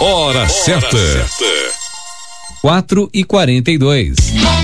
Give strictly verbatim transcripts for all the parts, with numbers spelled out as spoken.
Hora, Hora certa. certa. quatro e quarenta e dois.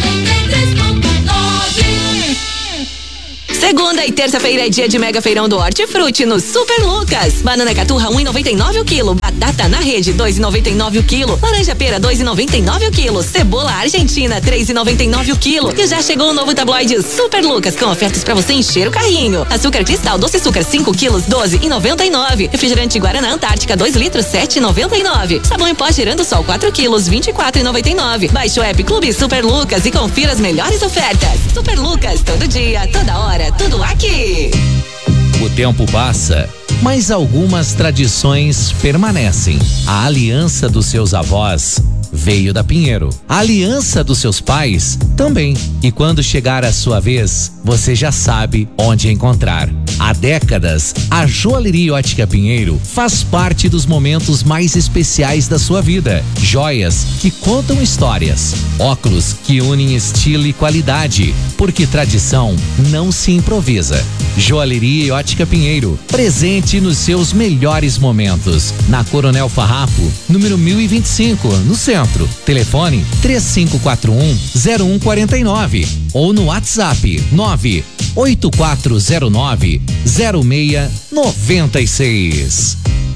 Segunda e terça-feira é dia de mega feirão do Hortifruti no Super Lucas. Banana caturra um e noventa e nove o quilo. Batata na rede dois e noventa e nove o quilo. Laranja pera dois e noventa e nove o quilo. Cebola argentina três e noventa e nove o quilo. E já chegou o novo tabloide Super Lucas com ofertas pra você encher o carrinho. Açúcar cristal doce açúcar cinco quilos doze e noventa e nove. Refrigerante Guaraná Antártica dois litros sete e noventa e nove. Sabão em pó Girando Sol quatro quilos vinte e quatro e noventa e nove. Baixe o app Clube Super Lucas e confira as melhores ofertas. Super Lucas, todo dia, toda hora, tudo aqui. O tempo passa, mas algumas tradições permanecem. A aliança dos seus avós veio da Pinheiro. A aliança dos seus pais também. E quando chegar a sua vez, você já sabe onde encontrar. Há décadas, a Joalheria Ótica Pinheiro faz parte dos momentos mais especiais da sua vida. Joias que contam histórias. Óculos que unem estilo e qualidade. Porque tradição não se improvisa. Joalheria Ótica Pinheiro, presente nos seus melhores momentos. Na Coronel Farrapo, número mil e vinte e cinco, no centro. Telefone três cinco quatro um zero um quatro nove ou no WhatsApp nove oito quatro zero nove zero seis nove seis.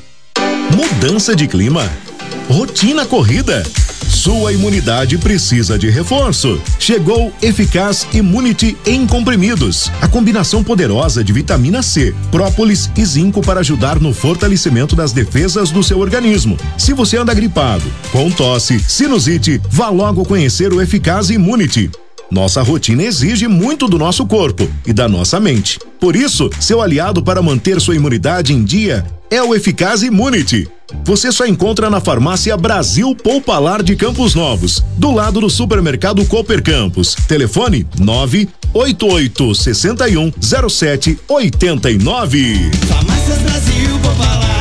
Mudança de clima, rotina corrida, sua imunidade precisa de reforço. Chegou Eficaz Immunity em comprimidos. A combinação poderosa de vitamina C, própolis e zinco para ajudar no fortalecimento das defesas do seu organismo. Se você anda gripado, com tosse, sinusite, vá logo conhecer o Eficaz Immunity. Nossa rotina exige muito do nosso corpo e da nossa mente. Por isso, seu aliado para manter sua imunidade em dia é o Eficaz Immunity. Você só encontra na Farmácia Brasil Poupalar de Campos Novos, do lado do supermercado Cooper Campos. Telefone nove oito oito seis um zero sete oito nove. Farmácias Brasil Poupalar.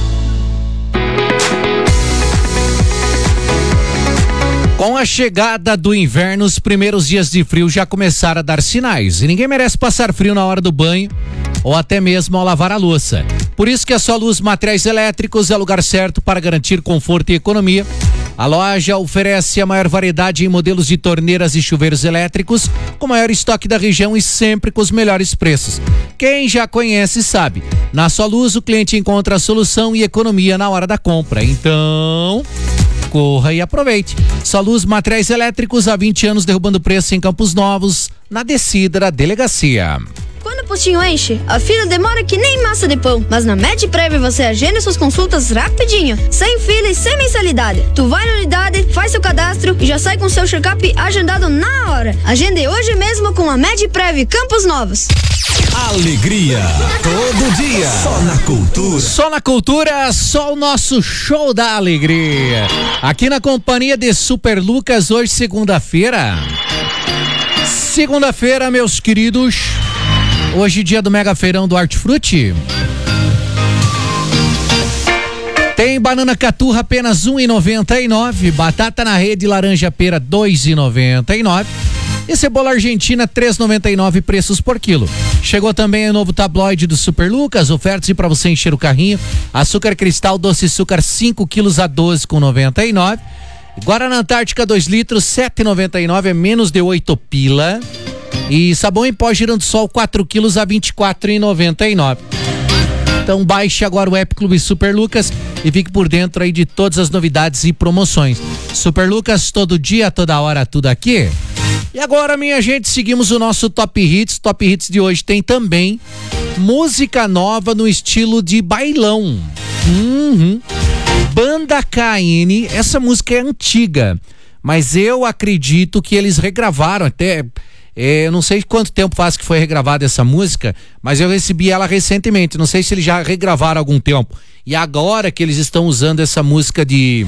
Com a chegada do inverno, os primeiros dias de frio já começaram a dar sinais. E ninguém merece passar frio na hora do banho ou até mesmo ao lavar a louça. Por isso que a Soluz Materiais Elétricos é o lugar certo para garantir conforto e economia. A loja oferece a maior variedade em modelos de torneiras e chuveiros elétricos, com maior estoque da região e sempre com os melhores preços. Quem já conhece sabe, na Soluz o cliente encontra a solução e economia na hora da compra. Então, corra e aproveite. Soluz Materiais Elétricos, há vinte anos derrubando preço em Campos Novos, na descida da delegacia. Quando o postinho enche, a fila demora que nem massa de pão. Mas na MedPrev você agenda suas consultas rapidinho, sem fila e sem mensalidade. Tu vai na unidade, faz seu cadastro e já sai com seu check-up agendado na hora. Agende hoje mesmo com a MedPrev Campos Novos. Alegria, todo dia, só na cultura. Só na cultura, só o nosso show da alegria. Aqui na companhia de Super Lucas, hoje segunda-feira. Segunda-feira, meus queridos. Hoje dia do mega feirão do Hortifruti. Tem banana caturra apenas um e noventa e nove, batata na rede laranja pera dois e noventa e nove e cebola argentina três e noventa e nove preços por quilo. Chegou também o novo tabloide do Super Lucas, ofertas para você encher o carrinho. Açúcar cristal doce açúcar cinco quilos a doze com noventa e nove. Guaraná Antártica dois litros sete e noventa e nove, é menos de oito pila. E sabão em pó Girando Sol quatro quilos a vinte e quatro e noventa e nove. Então baixe agora o app Clube Super Lucas e fique por dentro aí de todas as novidades e promoções. Super Lucas, todo dia, toda hora, tudo aqui. E agora, minha gente, seguimos o nosso Top Hits. Top Hits de hoje tem também música nova no estilo de bailão. Uhum. Banda K N, essa música é antiga, mas eu acredito que eles regravaram até... É, eu não sei quanto tempo faz que foi regravada essa música, mas eu recebi ela recentemente. Não sei se eles já regravaram há algum tempo. E agora que eles estão usando essa música de...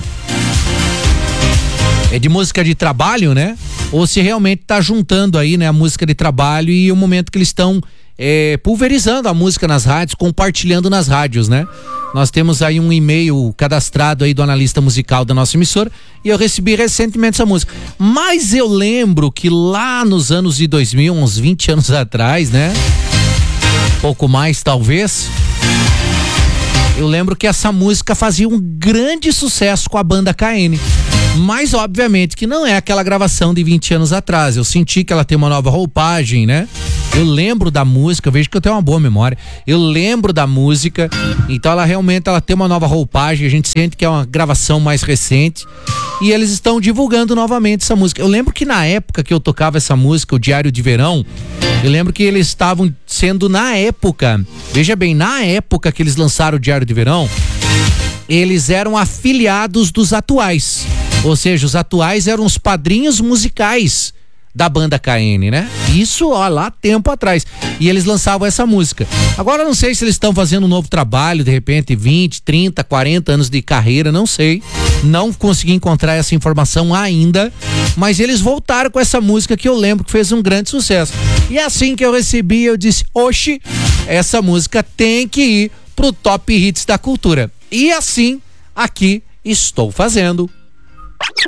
É de música de trabalho, né? Ou se realmente tá juntando aí, né, a música de trabalho e o momento que eles estão é, pulverizando a música nas rádios, compartilhando nas rádios, né? Nós temos aí um e-mail cadastrado aí do analista musical da nossa emissora e eu recebi recentemente essa música. Mas eu lembro que lá nos anos de dois mil, uns vinte anos atrás, né? Pouco mais talvez. eu lembro que essa música fazia um grande sucesso com a banda K N. Mas obviamente que não é aquela gravação de vinte anos atrás. Eu senti que ela tem uma nova roupagem, né? Eu lembro da música, eu vejo que eu tenho uma boa memória. Eu lembro da música, então ela realmente ela tem uma nova roupagem, a gente sente que é uma gravação mais recente. E eles estão divulgando novamente essa música. Eu lembro que na época que eu tocava essa música, o Diário de Verão, eu lembro que eles estavam sendo na época, veja bem, na época que eles lançaram o Diário de Verão, eles eram afiliados dos atuais. Ou seja, os atuais eram os padrinhos musicais da banda K N, né? Isso, ó, lá tempo atrás. E eles lançavam essa música. Agora eu não sei se eles estão fazendo um novo trabalho, de repente vinte, trinta, quarenta anos de carreira, não sei. Não consegui encontrar essa informação ainda, mas eles voltaram com essa música que eu lembro que fez um grande sucesso. E assim que eu recebi, eu disse, oxe, essa música tem que ir pro Top Hits da Cultura. E assim, aqui estou fazendo.